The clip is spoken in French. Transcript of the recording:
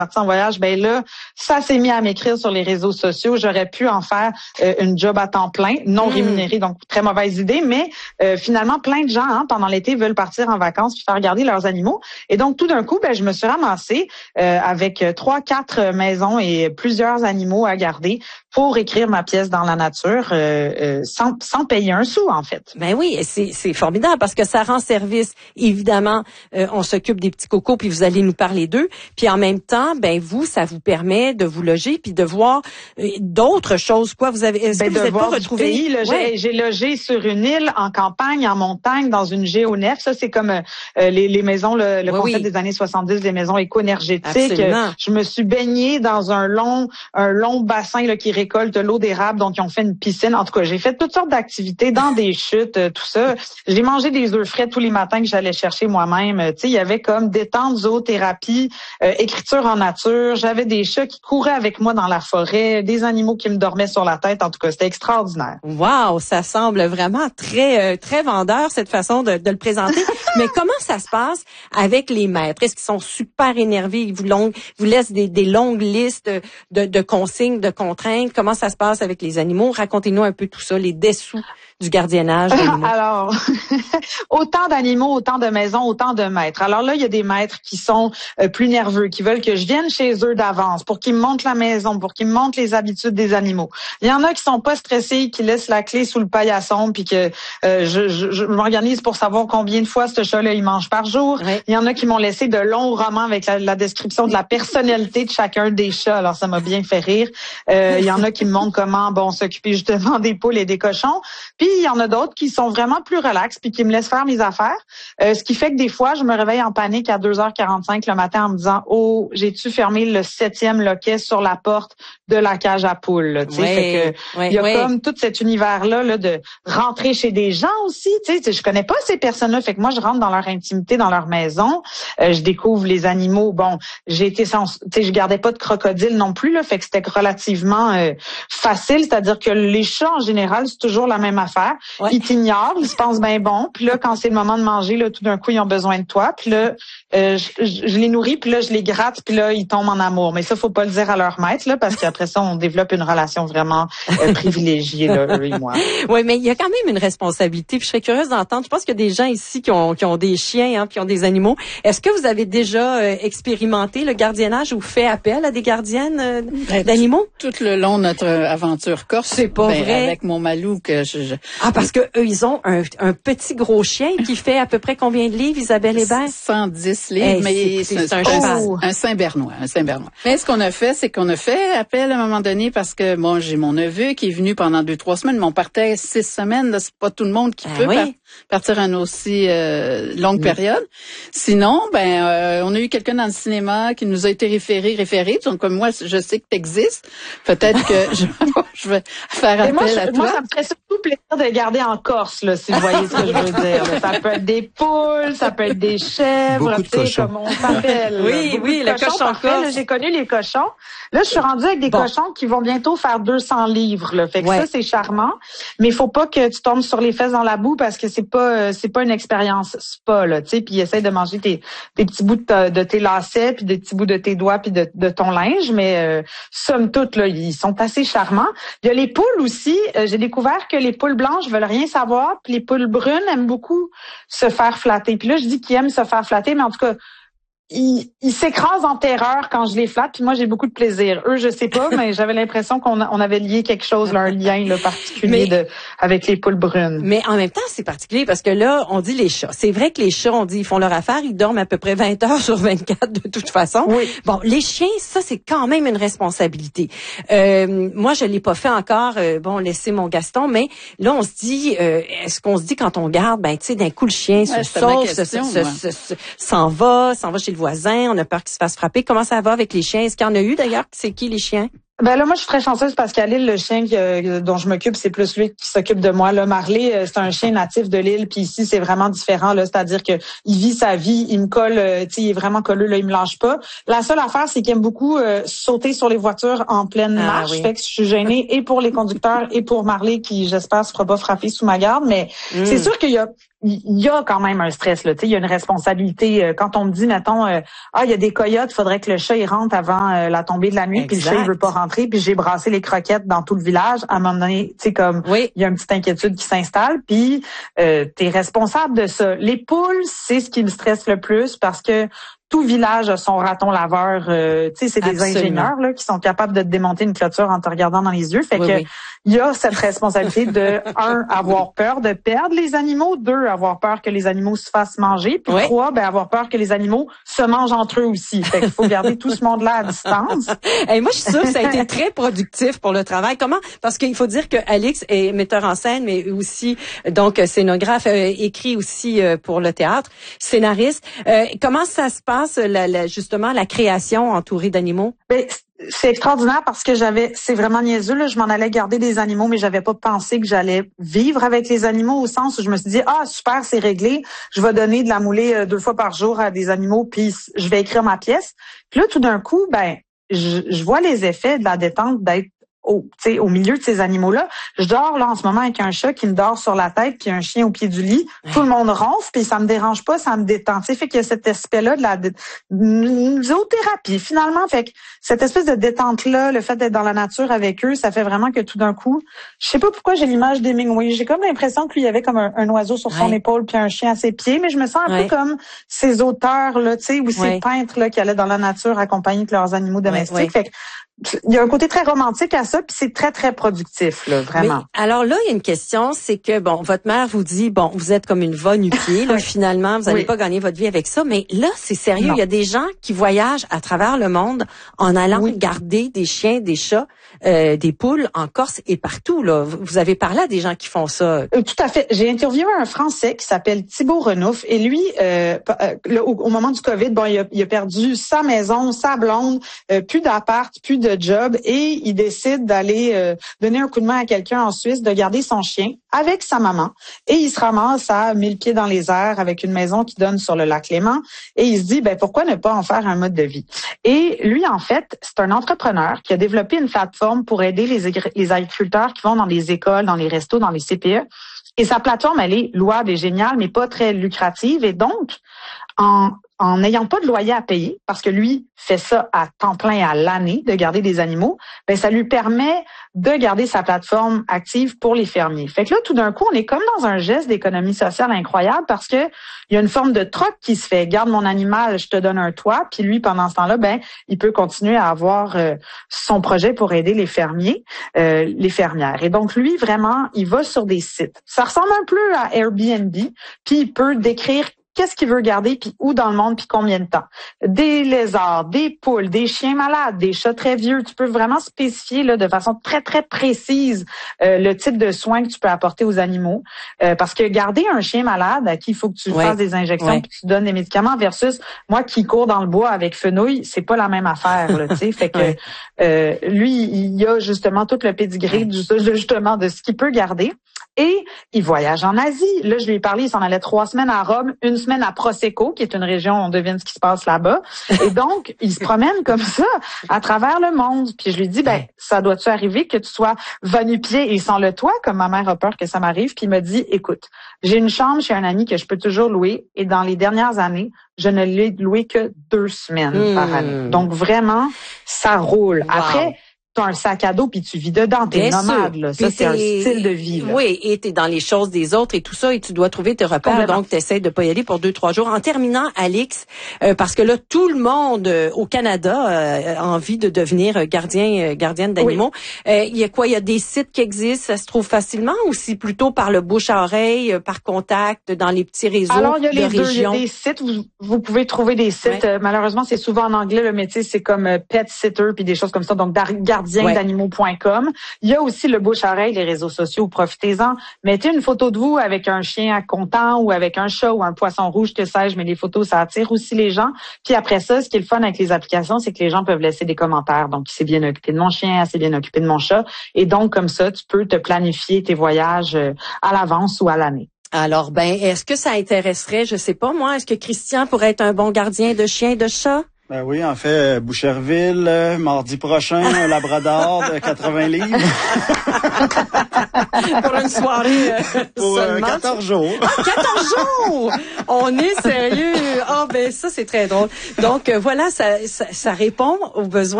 partie en voyage, ben là, ça s'est mis à m'écrire sur les réseaux sociaux. J'aurais pu en faire une job à temps plein, non rémunérée, donc très mauvaise idée, mais finalement, plein de gens, pendant l'été, veulent partir en vacances puis faire garder leurs animaux. Et donc, tout d'un coup, ben, je me suis ramassée avec 3-4 maisons et plusieurs animaux à garder pour écrire ma pièce dans la nature sans payer un sou, en fait. Ben oui, c'est formidable parce que ça rend service. Évidemment, on s'occupe des petits cocos puis vous allez nous parler d'eux. Puis en même temps, ben vous, ça vous permet de vous loger puis de voir d'autres choses. Quoi, vous avez, est-ce que vous êtes pas retrouvé? Pays, là, j'ai logé sur une île, en campagne, en montagne, dans une géonef. Ça, c'est comme les maisons, le concept des années 70, des maisons éco-énergétiques. Je me suis baignée dans un long bassin là, qui récolte l'eau d'érable, donc ils ont fait une piscine. En tout cas, j'ai fait toutes sortes d'activités dans des chutes, tout ça. J'ai mangé des œufs frais tous les matins que j'allais chercher moi-même. Tu sais, il y avait comme détente, zoothérapie, écriture en nature. J'avais des chats qui couraient avec moi dans la forêt, des animaux qui me dormaient sur la tête. En tout cas, c'était extraordinaire. Wow, ça semble vraiment très très vendeur cette façon de le présenter. Mais comment ça se passe avec les maîtres? Est-ce qu'ils sont super énervés? Ils vous laissent des longues listes de consignes, de contraintes? Comment ça se passe avec les animaux? Racontez-nous un peu tout ça, les dessous du gardiennage d'animaux. Alors, autant d'animaux, autant de maisons, autant de maîtres. Alors là, il y a des maîtres qui sont plus nerveux, qui veulent que je vienne chez eux d'avance pour qu'ils me montrent la maison, pour qu'ils me montrent les habitudes des animaux. Il y en a qui sont pas stressés, qui laissent la clé sous le paillasson, puis que je m'organise pour savoir combien de fois ce chat-là il mange par jour. Ouais. Il y en a qui m'ont laissé de longs romans avec la description de la personnalité de chacun des chats. Alors ça m'a bien fait rire. Il y en a qui me montrent comment s'occuper justement des poules et des cochons. Puis il y en a d'autres qui sont vraiment plus relax puis qui me laissent faire mes affaires. Ce qui fait que des fois, je me réveille en panique à 2h45 le matin en me disant « Oh, j'ai-tu fermé le 7e loquet sur la porte de la cage à poules? » Fait que il y a comme tout cet univers-là là, de rentrer chez des gens aussi. Je connais pas ces personnes-là. Fait que moi, je rentre dans leur intimité, dans leur maison. Je découvre les animaux. Bon, je gardais pas de crocodile non plus, là, fait que c'était relativement facile. C'est-à-dire que les chats, en général, c'est toujours la même affaire. Ouais. Ils t'ignorent, ils se pensent bien bon. Puis là, quand c'est le moment de manger, là, tout d'un coup, ils ont besoin de toi. Puis là, je les nourris, puis là, je les gratte, puis là, ils tombent en amour. Mais ça, faut pas le dire à leur maître, là, parce qu'après ça, on développe une relation vraiment privilégiée, là, eux et moi. Oui, mais il y a quand même une responsabilité. Puis je serais curieuse d'entendre. Je pense qu'il y a des gens ici qui ont des chiens, qui ont des animaux. Est-ce que vous avez déjà expérimenté le gardiennage ou fait appel à des gardiennes d'animaux? Tout le long de notre aventure corse. C'est pas vrai. Avec mon Malou que Ah, parce que eux, ils ont un petit gros chien qui fait à peu près combien de livres, Isabelle Hébert? 110 livres, mais c'est un Saint-Bernois. Mais ce qu'on a fait, c'est qu'on a fait appel à un moment donné parce que j'ai mon neveu qui est venu pendant 2-3 semaines, mais on partait 6 semaines. Là, c'est pas tout le monde qui peut partir en aussi longue période. Sinon, on a eu quelqu'un dans le cinéma qui nous a été référé. Donc, comme moi, je sais que t'existes. Peut-être que je vais faire appel à toi. Moi, ça me ferait surtout plaisir de les garder en Corse, là, si vous voyez ce que je veux dire. Ça peut être des poules, ça peut être des chèvres, tu sais, comme on s'appelle. Oui, le cochon corse. J'ai connu les cochons. Là, je suis rendue avec des cochons qui vont bientôt faire 200 livres, là. Fait que ça, c'est charmant. Mais il faut pas que tu tombes sur les fesses dans la boue parce que c'est pas une expérience spa, là, tu sais. Puis essaye de manger tes petits bouts de tes lacets, puis des petits bouts de tes doigts, puis de ton linge. Mais somme toute, là, ils sont assez charmants. Il y a les poules aussi. J'ai découvert que les poules blanches veulent rien savoir, puis les poules brunes aiment beaucoup se faire flatter. Puis là, je dis qu'ils aiment se faire flatter, mais en tout cas, ils s'écrasent en terreur quand je les flatte, puis moi j'ai beaucoup de plaisir. Eux, je sais pas, mais j'avais l'impression qu'on avait lié quelque chose, là, un lien là, particulier avec les poules brunes. Mais en même temps, c'est particulier parce que là, on dit les chats. C'est vrai que les chats, on dit, ils font leur affaire, ils dorment à peu près 20 heures sur 24 de toute façon. Oui. Bon, les chiens, ça c'est quand même une responsabilité. Moi, je l'ai pas fait encore. Laisser mon Gaston, mais là, on se dit, est-ce qu'on se dit quand on garde, tu sais, d'un coup le chien se sauve, s'en va chez le voisin, on a peur qu'il se fasse frapper. Comment ça va avec les chiens? Est-ce qu'il y en a eu d'ailleurs? C'est qui les chiens? Ben là, moi, je suis très chanceuse parce qu'à l'île, le chien dont je m'occupe, c'est plus lui qui s'occupe de moi. Là, Marley, c'est un chien natif de l'île, puis ici, c'est vraiment différent. Là, c'est-à-dire que il vit sa vie, il me colle, il est vraiment colleux, là, il me lâche pas. La seule affaire, c'est qu'il aime beaucoup sauter sur les voitures en pleine marche. Fait que je suis gênée et pour les conducteurs et pour Marley, qui, j'espère, se fera pas frapper sous ma garde. Mais c'est sûr qu'il y a il y a quand même un stress, là. Tu sais, il y a une responsabilité. Quand on me dit, mettons, il y a des coyotes, faudrait que le chat il rentre avant la tombée de la nuit, puis le chat il veut pas rentrer, puis j'ai brassé les croquettes dans tout le village. À un moment donné, tu sais, comme il y a une petite inquiétude qui s'installe, puis t'es responsable de ça. Les poules, c'est ce qui me stresse le plus parce que tout village a son raton laveur. Tu sais, c'est des ingénieurs là qui sont capables de te démonter une clôture en te regardant dans les yeux. Fait que il y a cette responsabilité de avoir peur de perdre les animaux, 2, avoir peur que les animaux se fassent manger, puis 3, avoir peur que les animaux se mangent entre eux aussi. Fait qu'il faut garder tout ce monde-là à distance. Et moi, je suis sûre que ça a été très productif pour le travail. Comment? Parce qu'il faut dire que Alix est metteur en scène, mais aussi donc scénographe, écrit aussi pour le théâtre, scénariste. Comment ça se passe? Justement, la création entourée d'animaux? Ben, c'est extraordinaire parce que c'est vraiment niaiseux, là, je m'en allais garder des animaux, mais j'avais pas pensé que j'allais vivre avec les animaux au sens où je me suis dit, super, c'est réglé, je vais donner de la moulée 2 fois par jour à des animaux, puis je vais écrire ma pièce. Puis là, tout d'un coup, je vois les effets de la détente d'être au milieu de ces animaux-là. Je dors là en ce moment avec un chat qui me dort sur la tête puis un chien au pied du lit. Tout le monde ronfle puis ça me dérange pas, ça me détend. Fait qu'il y a cet aspect-là de la zoothérapie finalement. Fait que cette espèce de détente-là, le fait d'être dans la nature avec eux, ça fait vraiment que tout d'un coup, je sais pas pourquoi j'ai l'image d'Hemingway. J'ai comme l'impression que lui, il y avait comme un oiseau sur son épaule puis un chien à ses pieds, mais je me sens un peu comme ces auteurs là, tu sais, ou ces peintres là qui allaient dans la nature accompagnés de leurs animaux domestiques. Fait que il y a un côté très romantique à ça, puis c'est très, très productif, là, vraiment. Mais, alors là, il y a une question, c'est que, votre mère vous dit, vous êtes comme une va-nu-pied, là, finalement, vous n'allez pas gagner votre vie avec ça, mais là, c'est sérieux, il y a des gens qui voyagent à travers le monde en allant garder des chiens, des chats, des poules en Corse et partout, là. Vous avez parlé à des gens qui font ça. Tout à fait. J'ai interviewé un Français qui s'appelle Thibaut Renouf, et lui, au moment du COVID, il a perdu sa maison, sa blonde, plus d'appart, plus de job, et il décide d'aller donner un coup de main à quelqu'un en Suisse, de garder son chien avec sa maman, et il se ramasse à 1000 pieds dans les airs avec une maison qui donne sur le lac Léman, et il se dit pourquoi ne pas en faire un mode de vie. Et lui, en fait, c'est un entrepreneur qui a développé une plateforme pour aider les agriculteurs qui vont dans les écoles, dans les restos, dans les CPE. Et sa plateforme, elle est louable et géniale, mais pas très lucrative. Et donc, en n'ayant pas de loyer à payer, parce que lui fait ça à temps plein à l'année, de garder des animaux, ça lui permet de garder sa plateforme active pour les fermiers. Fait que là, tout d'un coup, on est comme dans un geste d'économie sociale incroyable parce que il y a une forme de troc qui se fait. Garde mon animal, je te donne un toit. Puis lui, pendant ce temps-là, il peut continuer à avoir son projet pour aider les fermiers, les fermières. Et donc, lui, vraiment, il va sur des sites. Ça ressemble un peu à Airbnb, puis il peut décrire qu'est-ce qu'il veut garder, puis où dans le monde, puis combien de temps. Des lézards, des poules, des chiens malades, des chats très vieux. Tu peux vraiment spécifier là de façon très, très précise le type de soins que tu peux apporter aux animaux. Parce que garder un chien malade à qui il faut que tu fasses des injections puis tu donnes des médicaments versus moi qui cours dans le bois avec fenouil, c'est pas la même affaire. Là, tu sais. Fait que lui, il a justement tout le pédigré justement de ce qu'il peut garder. Et il voyage en Asie. Là, je lui ai parlé, il s'en allait 3 semaines à Rome, 1 semaine à Prosecco, qui est une région, on devine ce qui se passe là-bas. Et donc, il se promène comme ça à travers le monde. Puis je lui dis, ça doit-tu arriver que tu sois va-nu-pied et sans le toit, comme ma mère a peur que ça m'arrive. Puis il me dit, écoute, j'ai une chambre chez un ami que je peux toujours louer. Et dans les dernières années, je ne l'ai loué que 2 semaines par année. Donc vraiment, ça roule. Wow. Après, t'as un sac à dos puis tu vis dedans, t'es nomade, là. Ça, c'est un style de vie, là. Oui, et t'es dans les choses des autres et tout ça, et tu dois trouver tes repères, donc t'essaies de pas y aller pour 2-3 jours. En terminant, Alix, parce que là, tout le monde au Canada a envie de devenir gardienne d'animaux. Il y a quoi? Il y a des sites qui existent, ça se trouve facilement, ou si plutôt par le bouche à oreille, par contact, dans les petits réseaux de régions? Alors, il y a les deux. Il y a des sites, vous pouvez trouver des sites, malheureusement, c'est souvent en anglais, le métier, c'est comme pet sitter puis des choses comme ça, donc gardiendanimaux.com. Il y a aussi le bouche-à-oreille, les réseaux sociaux, profitez-en. Mettez une photo de vous avec un chien content ou avec un chat ou un poisson rouge, que sais-je, mais les photos, ça attire aussi les gens. Puis après ça, ce qui est le fun avec les applications, c'est que les gens peuvent laisser des commentaires. Donc, il s'est bien occupé de mon chien, il s'est bien occupé de mon chat. Et donc, comme ça, tu peux te planifier tes voyages à l'avance ou à l'année. Alors, est-ce que ça intéresserait, je sais pas moi, est-ce que Christian pourrait être un bon gardien de chien et de chat? Ben oui, en fait, Boucherville, mardi prochain, un labrador de 80 livres. Pour une soirée pour 14 jours. 14 jours! On est sérieux. Ben ça, c'est très drôle. Donc, voilà, ça répond aux besoins